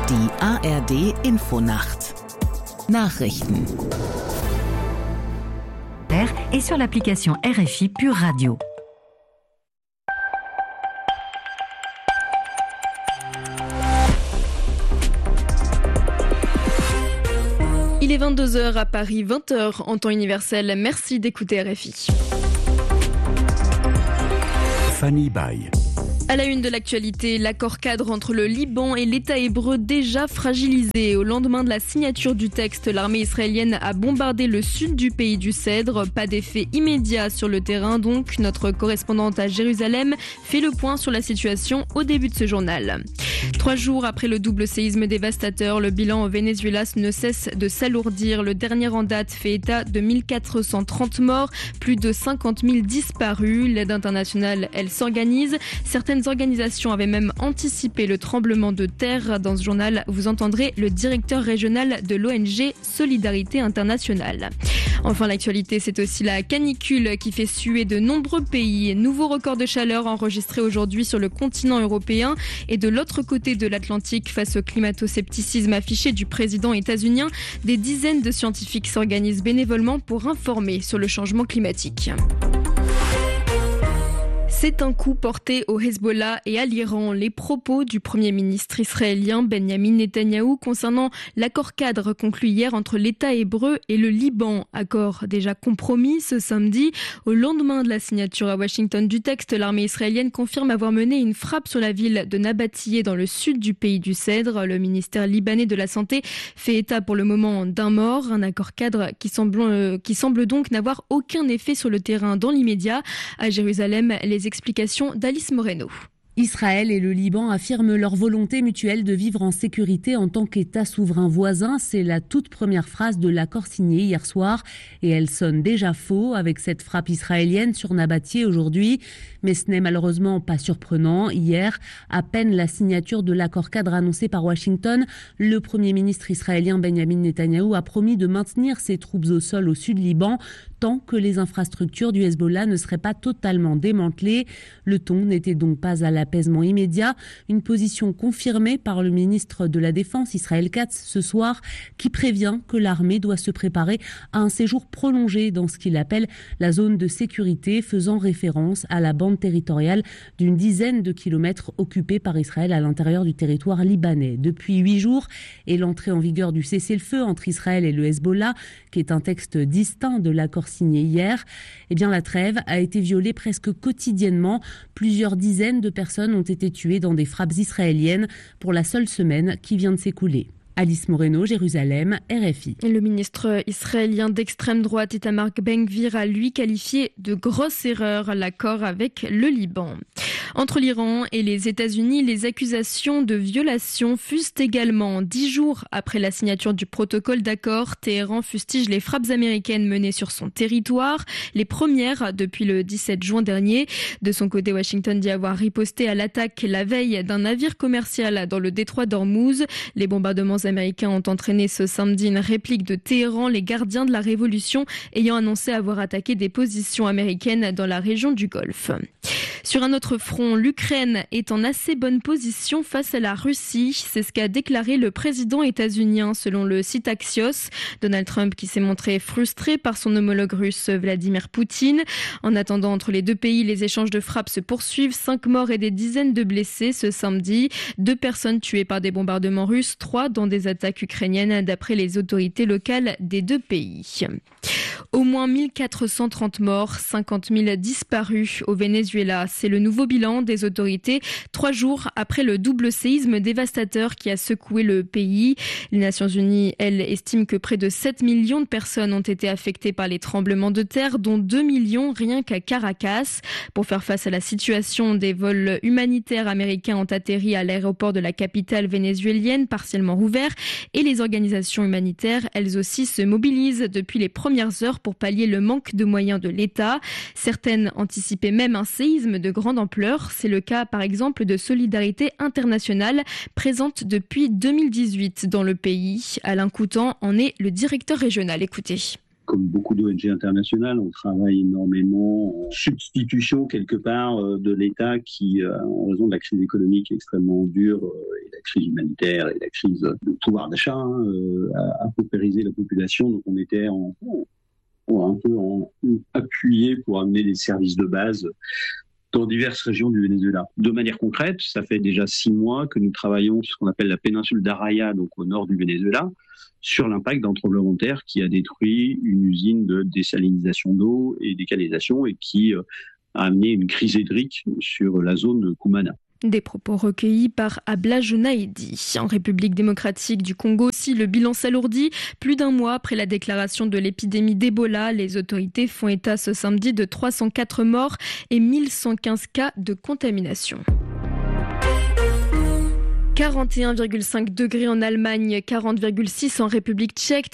Die ARD Infonacht. Nachrichten. Et sur l'application RFI Pure Radio. Il est 22h à Paris, 20h en temps universel. Merci d'écouter RFI. Fanny Baye. À la une de l'actualité, l'accord cadre entre le Liban et l'État hébreu déjà fragilisé. Au lendemain de la signature du texte, l'armée israélienne a bombardé le sud du pays du Cèdre. Pas d'effet immédiat sur le terrain, donc notre correspondante à Jérusalem fait le point sur la situation au début de ce journal. 3 jours après le double séisme dévastateur, le bilan au Venezuela ne cesse de s'alourdir. Le dernier en date fait état de 1430 morts, plus de 50 000 disparus. L'aide internationale, elle s'organise. Certaines organisations avaient même anticipé le tremblement de terre. Dans ce journal, vous entendrez le directeur régional de l'ONG Solidarité Internationale. Enfin, l'actualité, c'est aussi la canicule qui fait suer de nombreux pays. Nouveau record de chaleur enregistré aujourd'hui sur le continent européen. Et de l'autre côté de l'Atlantique, face au climato-scepticisme affiché du président états-unien, des dizaines de scientifiques s'organisent bénévolement pour informer sur le changement climatique. C'est un coup porté au Hezbollah et à l'Iran. Les propos du Premier ministre israélien Benjamin Netanyahou concernant l'accord cadre conclu hier entre l'État hébreu et le Liban. Accord déjà compromis ce samedi. Au lendemain de la signature à Washington du texte, l'armée israélienne confirme avoir mené une frappe sur la ville de Nabatiyeh dans le sud du pays du Cèdre. Le ministère libanais de la Santé fait état pour le moment d'un mort. Un accord cadre qui semble donc n'avoir aucun effet sur le terrain dans l'immédiat. À Jérusalem, les explications d'Alice Moreno. Israël et le Liban affirment leur volonté mutuelle de vivre en sécurité en tant qu'État souverain voisin. C'est la toute première phrase de l'accord signé hier soir et elle sonne déjà faux avec cette frappe israélienne sur Nabatiyeh aujourd'hui. Mais ce n'est malheureusement pas surprenant. Hier, à peine la signature de l'accord cadre annoncé par Washington, le Premier ministre israélien Benjamin Netanyahou a promis de maintenir ses troupes au sol au sud Liban tant que les infrastructures du Hezbollah ne seraient pas totalement démantelées. Le ton n'était donc pas à l'apaisement immédiat, une position confirmée par le ministre de la Défense Israël Katz ce soir, qui prévient que l'armée doit se préparer à un séjour prolongé dans ce qu'il appelle la zone de sécurité, faisant référence à la bande territoriale d'une dizaine de kilomètres occupée par Israël à l'intérieur du territoire libanais. Depuis 8 jours et l'entrée en vigueur du cessez-le-feu entre Israël et le Hezbollah, qui est un texte distinct de l'accord signé hier, la trêve a été violée presque quotidiennement. Plusieurs dizaines de personnes ont été tuées dans des frappes israéliennes pour la seule semaine qui vient de s'écouler. Alice Moreno, Jérusalem, RFI. Le ministre israélien d'extrême droite Itamar Ben-Gvir a lui qualifié de grosse erreur l'accord avec le Liban. Entre l'Iran et les États-Unis, les accusations de violation fusent également. 10 jours après la signature du protocole d'accord, Téhéran fustige les frappes américaines menées sur son territoire, les premières depuis le 17 juin dernier. De son côté, Washington dit avoir riposté à l'attaque la veille d'un navire commercial dans le détroit d'Ormuz. Les bombardements américains ont entraîné ce samedi une réplique de Téhéran, les gardiens de la révolution ayant annoncé avoir attaqué des positions américaines dans la région du Golfe. Sur un autre front, l'Ukraine est en assez bonne position face à la Russie. C'est ce qu'a déclaré le président états-unien selon le site Axios. Donald Trump qui s'est montré frustré par son homologue russe Vladimir Poutine. En attendant, entre les deux pays, les échanges de frappes se poursuivent. 5 morts et des dizaines de blessés ce samedi. 2 personnes tuées par des bombardements russes, 3 dans des attaques ukrainiennes d'après les autorités locales des 2 pays. Au moins 1430 morts, 50 000 disparus au Venezuela. C'est le nouveau bilan des autorités 3 jours après le double séisme dévastateur qui a secoué le pays. Les Nations Unies, elles, estiment que près de 7 millions de personnes ont été affectées par les tremblements de terre, dont 2 millions rien qu'à Caracas. Pour faire face à la situation, des vols humanitaires américains ont atterri à l'aéroport de la capitale vénézuélienne, partiellement ouvert, et les organisations humanitaires, elles aussi, se mobilisent depuis les premières heures pour pallier le manque de moyens de l'État. Certaines anticipaient même un séisme de grande ampleur. C'est le cas par exemple de Solidarité Internationale, présente depuis 2018 dans le pays. Alain Coutan en est le directeur régional. Écoutez. Comme beaucoup d'ONG internationales, on travaille énormément en substitution quelque part de l'État qui, en raison de la crise économique extrêmement dure et la crise humanitaire et la crise de pouvoir d'achat, a paupérisé la population. Donc on était un peu appuyé pour amener des services de base dans diverses régions du Venezuela. De manière concrète, ça fait déjà 6 mois que nous travaillons sur ce qu'on appelle la péninsule d'Araya, donc au nord du Venezuela, sur l'impact d'un tremblement de terre qui a détruit une usine de désalinisation d'eau et décanalisation et qui a amené une crise hydrique sur la zone de Cumana. Des propos recueillis par Abla Jonaidi. En République démocratique du Congo aussi, le bilan s'alourdit. Plus d'1 mois après la déclaration de l'épidémie d'Ebola, les autorités font état ce samedi de 304 morts et 1115 cas de contamination. 41,5 degrés en Allemagne, 40,6 en République tchèque,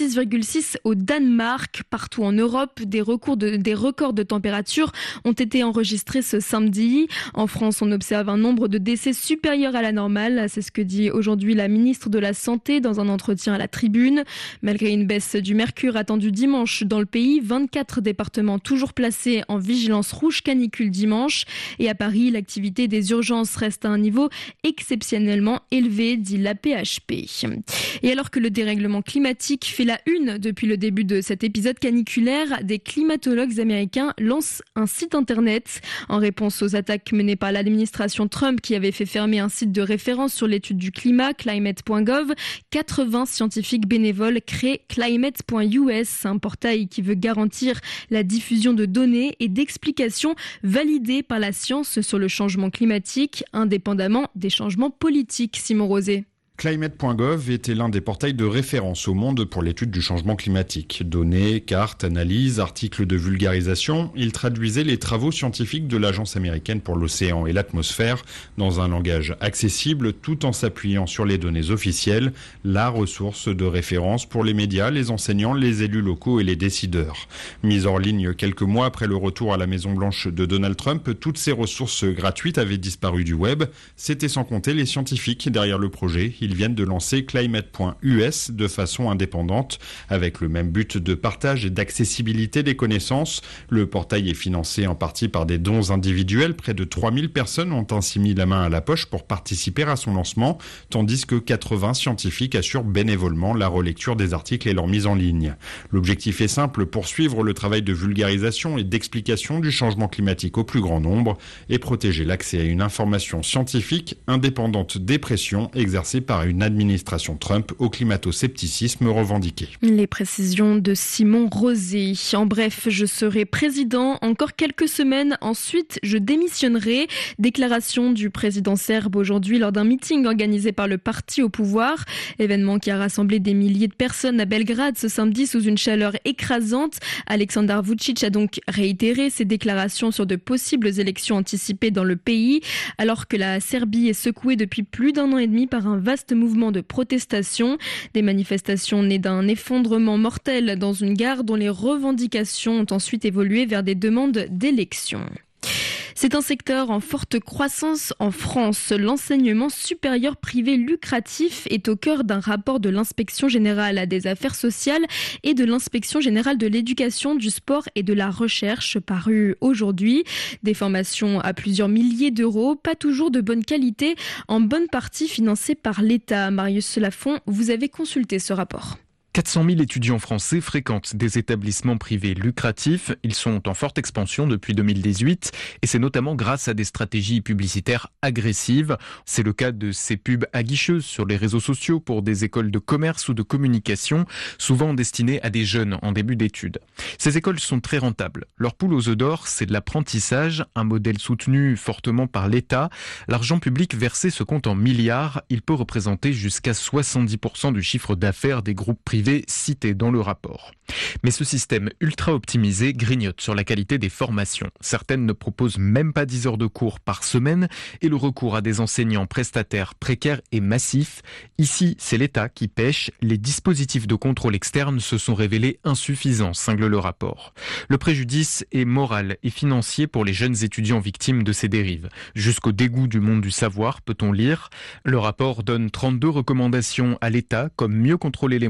36,6 au Danemark. Partout en Europe, des records de température ont été enregistrés ce samedi. En France, on observe un nombre de décès supérieur à la normale. C'est ce que dit aujourd'hui la ministre de la Santé dans un entretien à la Tribune. Malgré une baisse du mercure attendue dimanche dans le pays, 24 départements toujours placés en vigilance rouge canicule dimanche. Et à Paris, l'activité des urgences reste à un niveau exceptionnel élevé, dit l'AP-HP. Et alors que le dérèglement climatique fait la une depuis le début de cet épisode caniculaire, des climatologues américains lancent un site internet en réponse aux attaques menées par l'administration Trump qui avait fait fermer un site de référence sur l'étude du climat, climate.gov. 80 scientifiques bénévoles créent climate.us, un portail qui veut garantir la diffusion de données et d'explications validées par la science sur le changement climatique, indépendamment des changements politiques. Simon Rosé. Climate.gov était l'un des portails de référence au monde pour l'étude du changement climatique. Données, cartes, analyses, articles de vulgarisation, il traduisait les travaux scientifiques de l'Agence américaine pour l'océan et l'atmosphère dans un langage accessible tout en s'appuyant sur les données officielles, la ressource de référence pour les médias, les enseignants, les élus locaux et les décideurs. Mise en ligne quelques mois après le retour à la Maison-Blanche de Donald Trump, toutes ces ressources gratuites avaient disparu du web. C'était sans compter les scientifiques derrière le projet. Ils viennent de lancer climate.us de façon indépendante, avec le même but de partage et d'accessibilité des connaissances. Le portail est financé en partie par des dons individuels. Près de 3000 personnes ont ainsi mis la main à la poche pour participer à son lancement, tandis que 80 scientifiques assurent bénévolement la relecture des articles et leur mise en ligne. L'objectif est simple, poursuivre le travail de vulgarisation et d'explication du changement climatique au plus grand nombre et protéger l'accès à une information scientifique indépendante des pressions exercées par une administration Trump au climato-scepticisme revendiqué. Les précisions de Simon Rosé. En bref, je serai président encore quelques semaines, ensuite je démissionnerai. Déclaration du président serbe aujourd'hui lors d'un meeting organisé par le parti au pouvoir. Événement qui a rassemblé des milliers de personnes à Belgrade ce samedi sous une chaleur écrasante. Aleksandar Vučić a donc réitéré ses déclarations sur de possibles élections anticipées dans le pays, alors que la Serbie est secouée depuis plus d'1 an et demi par un vaste mouvement de protestation. Des manifestations nées d'un effondrement mortel dans une gare dont les revendications ont ensuite évolué vers des demandes d'élections. C'est un secteur en forte croissance en France. L'enseignement supérieur privé lucratif est au cœur d'un rapport de l'Inspection générale des affaires sociales et de l'Inspection générale de l'éducation, du sport et de la recherche paru aujourd'hui. Des formations à plusieurs milliers d'euros, pas toujours de bonne qualité, en bonne partie financées par l'État. Marius Lafont, vous avez consulté ce rapport. 400 000 étudiants français fréquentent des établissements privés lucratifs. Ils sont en forte expansion depuis 2018 et c'est notamment grâce à des stratégies publicitaires agressives. C'est le cas de ces pubs aguicheuses sur les réseaux sociaux pour des écoles de commerce ou de communication, souvent destinées à des jeunes en début d'études. Ces écoles sont très rentables. Leur poule aux œufs d'or, c'est de l'apprentissage, un modèle soutenu fortement par l'État. L'argent public versé se compte en milliards. Il peut représenter jusqu'à 70% du chiffre d'affaires des groupes privés cités dans le rapport. Mais ce système ultra optimisé grignote sur la qualité des formations. Certaines ne proposent même pas 10 heures de cours par semaine et le recours à des enseignants prestataires précaires est massif. Ici, c'est l'État qui pêche. Les dispositifs de contrôle externe se sont révélés insuffisants, cingle le rapport. Le préjudice est moral et financier pour les jeunes étudiants victimes de ces dérives. Jusqu'au dégoût du monde du savoir, peut-on lire. Le rapport donne 32 recommandations à l'État, comme mieux contrôler les moyens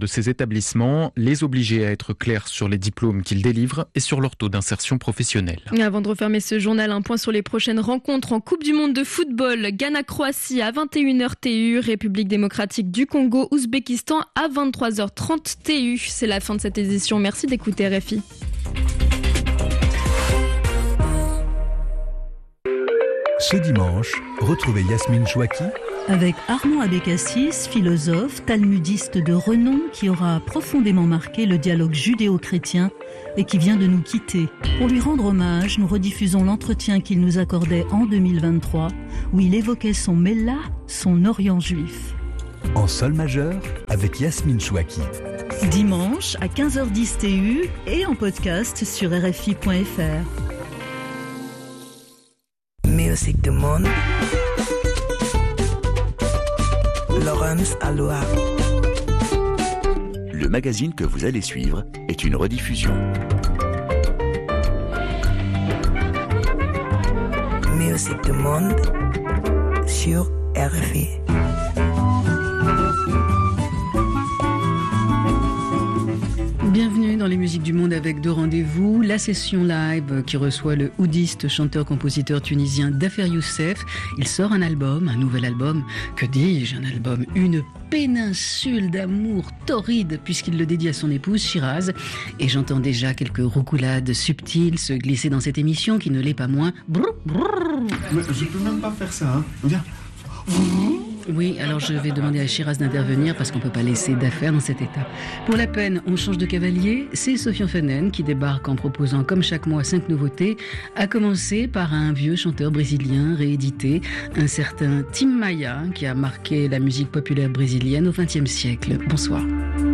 de ces établissements, les obliger à être clairs sur les diplômes qu'ils délivrent et sur leur taux d'insertion professionnelle. Avant de refermer ce journal, un point sur les prochaines rencontres en Coupe du Monde de football. Ghana-Croatie à 21h TU, République démocratique du Congo, Ouzbékistan à 23h30 TU. C'est la fin de cette édition. Merci d'écouter RFI. Ce dimanche, retrouvez Yasmine Chouaki avec Armand Abécassis, philosophe, talmudiste de renom qui aura profondément marqué le dialogue judéo-chrétien et qui vient de nous quitter. Pour lui rendre hommage, nous rediffusons l'entretien qu'il nous accordait en 2023 où il évoquait son Mella, son Orient juif. En sol majeur avec Yasmine Chouaki. Dimanche à 15h10 TU et en podcast sur RFI.fr. Musique du monde. Laurence Aloha. Le magazine que vous allez suivre est une rediffusion. Musique du monde sur RFI. Bienvenue dans les musiques du monde avec deux rendez-vous. La session live qui reçoit le oudiste, chanteur-compositeur tunisien Dafer Youssef. Il sort un album, un nouvel album. Que dis-je, un album, une péninsule d'amour torride puisqu'il le dédie à son épouse Shiraz. Et j'entends déjà quelques roucoulades subtiles se glisser dans cette émission qui ne l'est pas moins. Brrr, brrr. Mais je peux même pas faire ça, hein. Viens. Oui, alors je vais demander à Shiraz d'intervenir parce qu'on ne peut pas laisser d'affaires dans cet état. Pour la peine, on change de cavalier. C'est Sofiane Fenen qui débarque en proposant comme chaque mois 5 nouveautés, à commencer par un vieux chanteur brésilien réédité, un certain Tim Maia qui a marqué la musique populaire brésilienne au XXe siècle. Bonsoir.